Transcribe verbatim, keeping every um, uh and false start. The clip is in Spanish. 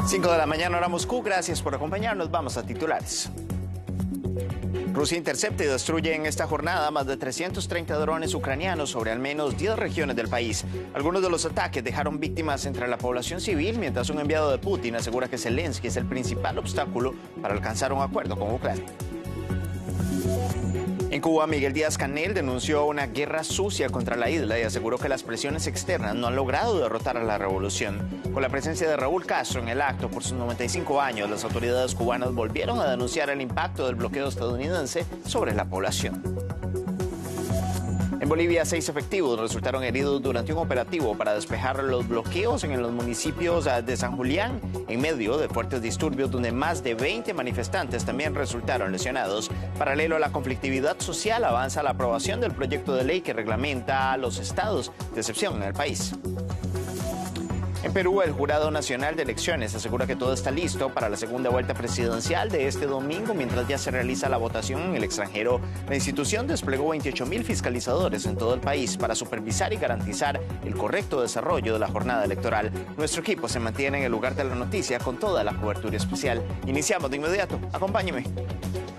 cinco de la mañana hora Moscú, gracias por acompañarnos, vamos a titulares. Rusia intercepta y destruye en esta jornada más de trescientos treinta drones ucranianos sobre al menos diez regiones del país. Algunos de los ataques dejaron víctimas entre la población civil, mientras un enviado de Putin asegura que Zelensky es el principal obstáculo para alcanzar un acuerdo con Ucrania. En Cuba, Miguel Díaz-Canel denunció una guerra sucia contra la isla y aseguró que las presiones externas no han logrado derrotar a la revolución. Con la presencia de Raúl Castro en el acto por sus noventa y cinco años, las autoridades cubanas volvieron a denunciar el impacto del bloqueo estadounidense sobre la población. En Bolivia, seis efectivos resultaron heridos durante un operativo para despejar los bloqueos en los municipios de San Julián, en medio de fuertes disturbios donde más de veinte manifestantes también resultaron lesionados. Paralelo a la conflictividad social, avanza la aprobación del proyecto de ley que reglamenta los estados de excepción en el país. En Perú, el Jurado Nacional de Elecciones asegura que todo está listo para la segunda vuelta presidencial de este domingo, mientras ya se realiza la votación en el extranjero. La institución desplegó veintiocho mil fiscalizadores en todo el país para supervisar y garantizar el correcto desarrollo de la jornada electoral. Nuestro equipo se mantiene en el lugar de la noticia con toda la cobertura especial. Iniciamos de inmediato. Acompáñeme.